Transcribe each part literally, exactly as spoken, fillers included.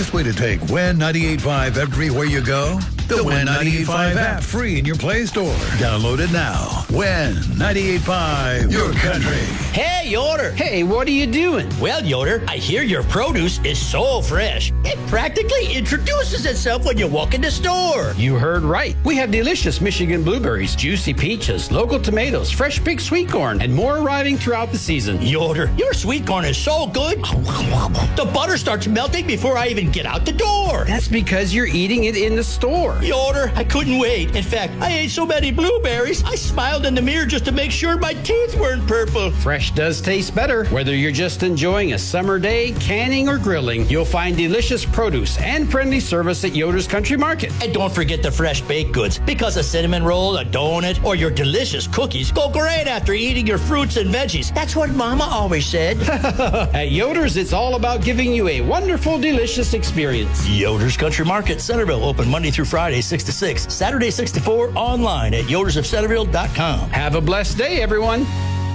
best way to take Win ninety-eight point five everywhere you go? The Win ninety-eight point five app, free in your Play Store. Download it now. Win ninety-eight point five, your country. Hey, Yoder. Hey, what are you doing? Well, Yoder, I hear your produce is so fresh. It practically introduces itself when you walk in the store. You heard right. We have delicious Michigan blueberries, juicy peaches, local tomatoes, fresh pink sweet corn, and more arriving throughout the season. Yoder, your sweet corn is so good. The butter starts melting before I even get out the door. That's because you're eating it in the store. Yoder, I couldn't wait. In fact, I ate so many blueberries, I smiled in the mirror just to make sure my teeth weren't purple. Fresh does taste better. Whether you're just enjoying a summer day, canning, or grilling, you'll find delicious produce and friendly service at Yoder's Country Market. And don't forget the fresh baked goods, because a cinnamon roll, a donut, or your delicious cookies go great after eating your fruits and veggies. That's what Mama always said. At Yoder's, it's all about giving you a wonderful, delicious experience. Yoder's Country Market, Centerville, open Monday through Friday, six to six, Saturday six to four, online at yoders of centerville dot com. Have a blessed day, everyone.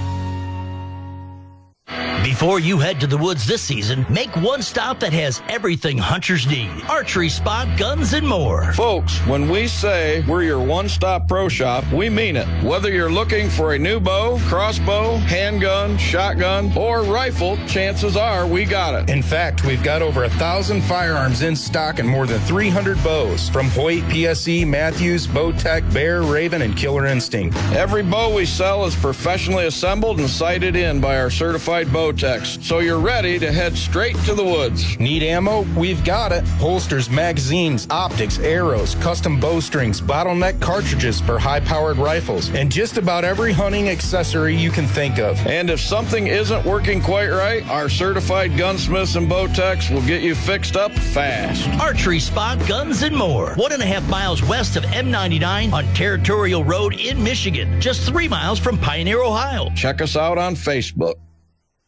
Before you head to the woods this season, make one stop that has everything hunters need. Archery spot, guns, and more. Folks, when we say we're your one-stop pro shop, we mean it. Whether you're looking for a new bow, crossbow, handgun, shotgun, or rifle, chances are we got it. In fact, we've got over a thousand firearms in stock and more than three hundred bows from Hoyt, P S E, Matthews, Bowtech, Bear, Raven, and Killer Instinct. Every bow we sell is professionally assembled and sighted in by our certified bow techs, so you're ready to head straight to the woods. Need ammo? We've got it. Holsters, magazines, optics, arrows, custom bowstrings, bottleneck cartridges for high-powered rifles, and just about every hunting accessory you can think of. And if something isn't working quite right, our certified gunsmiths and bow techs will get you fixed up fast. Archery spot, guns, and more. One and a half miles west of M ninety-nine on Territorial Road in Michigan. Just three miles from Pioneer, Ohio. Check us out on Facebook.